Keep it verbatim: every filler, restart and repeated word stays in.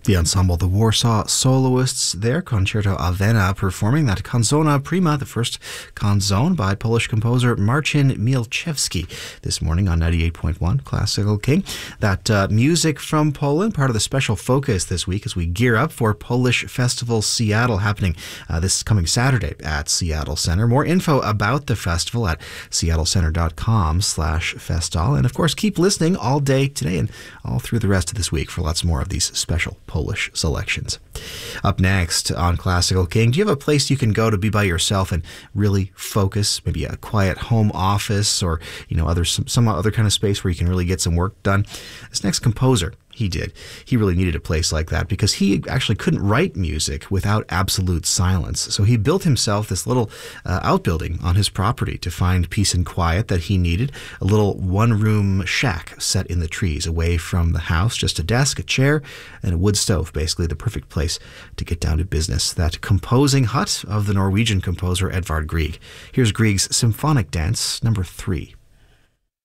The ensemble, the Warsaw Soloists, their Concerto Avena, performing that Canzona Prima, the first canzone by Polish composer Marcin Mielczewski, this morning on ninety-eight point one Classical King. That uh, music from Poland, part of the special focus this week as we gear up for Polish Festival Seattle, happening uh, this coming Saturday at Seattle Center. More info about the festival at seattlecenter.com slash festal. And of course, keep listening all day today and all through the rest of this week for lots more of these special Polish selections. Up next on Classical King, do you have a place you can go to be by yourself and really focus? Maybe a quiet home office, or you know, other some, some other kind of space where you can really get some work done. This next composer, he did. He really needed a place like that because he actually couldn't write music without absolute silence. So he built himself this little uh, outbuilding on his property to find peace and quiet that he needed. A little one-room shack set in the trees away from the house. Just a desk, a chair, and a wood stove. Basically the perfect place to get down to business. That composing hut of the Norwegian composer Edvard Grieg. Here's Grieg's Symphonic Dance number three.